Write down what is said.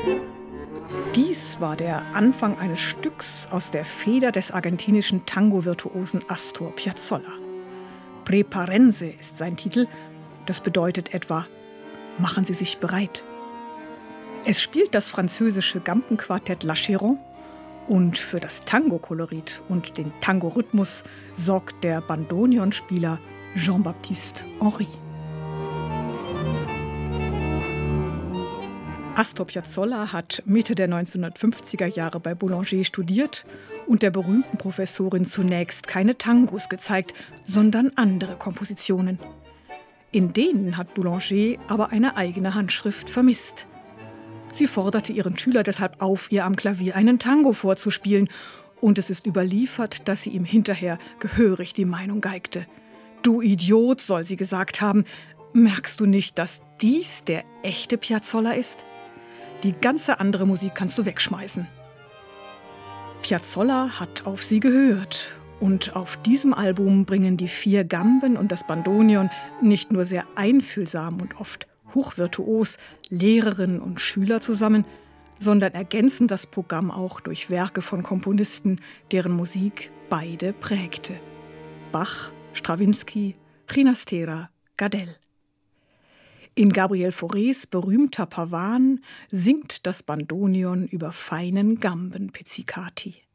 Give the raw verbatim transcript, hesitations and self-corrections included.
Dies war der Anfang eines Stücks aus der Feder des argentinischen Tango-Virtuosen Astor Piazzolla. Prepárense ist sein Titel, das bedeutet etwa »Machen Sie sich bereit«. Es spielt das französische Gampenquartett La Chéron und für das Tango-Kolorit und den Tango-Rhythmus sorgt der Bandoneonspieler Jean-Baptiste Henry. Astor Piazzolla hat Mitte der neunzehnhundertfünfziger Jahre bei Boulanger studiert und der berühmten Professorin zunächst keine Tangos gezeigt, sondern andere Kompositionen. In denen hat Boulanger aber eine eigene Handschrift vermisst. Sie forderte ihren Schüler deshalb auf, ihr am Klavier einen Tango vorzuspielen. Und es ist überliefert, dass sie ihm hinterher gehörig die Meinung geigte. »Du Idiot«, soll sie gesagt haben, »merkst du nicht, dass dies der echte Piazzolla ist? Die ganze andere Musik kannst du wegschmeißen.« Piazzolla hat auf sie gehört. Und auf diesem Album bringen die vier Gamben und das Bandoneon nicht nur sehr einfühlsam und oft hochvirtuos Lehrerinnen und Schüler zusammen, sondern ergänzen das Programm auch durch Werke von Komponisten, deren Musik beide prägte. Bach, Strawinsky, Ginastera, Gardel. In Gabriel Faurés berühmter Pavan singt das Bandoneon über feinen Gambenpizzicati.